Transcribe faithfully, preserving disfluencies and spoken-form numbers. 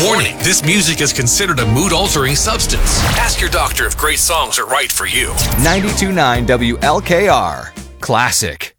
Warning, this music is considered a mood-altering substance. Ask your doctor if great songs are right for you. ninety-two point nine W L K R. Classic.